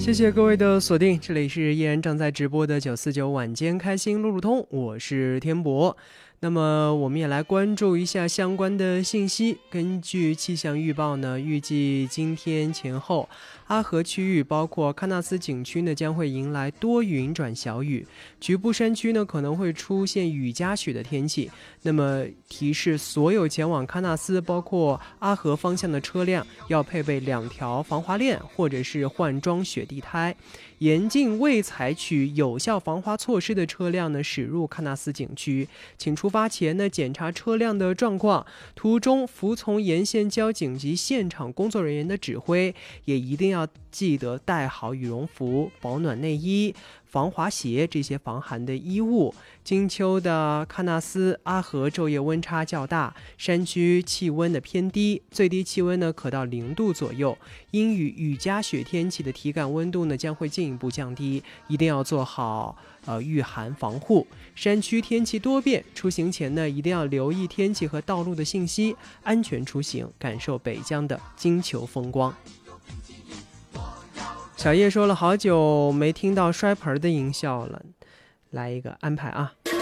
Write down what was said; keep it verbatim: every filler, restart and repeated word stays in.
谢谢各位的锁定，这里是依然正在直播的九四九晚间开心路路通，我是天博。那么我们也来关注一下相关的信息。根据气象预报呢，预计今天前后阿河区域包括喀纳斯景区呢将会迎来多云转小雨，局部山区呢可能会出现雨夹雪的天气。那么提示所有前往喀纳斯包括阿河方向的车辆要配备两条防滑链或者是换装雪地胎，严禁未采取有效防滑措施的车辆呢驶入喀纳斯景区，请出发前呢检查车辆的状况，途中服从沿线交警及现场工作人员的指挥，也一定要记得带好羽绒服、保暖内衣、防滑鞋这些防寒的衣物。金秋的喀纳斯阿河昼夜温差较大，山区气温的偏低，最低气温呢可到零度左右，阴雨雨夹雪天气的体感温度呢将会进一步降低，一定要做好呃御寒防护。山区天气多变，出行前呢一定要留意天气和道路的信息，安全出行，感受北疆的金球风光。小叶说了好久没听到摔盆的音效了，来一个安排啊。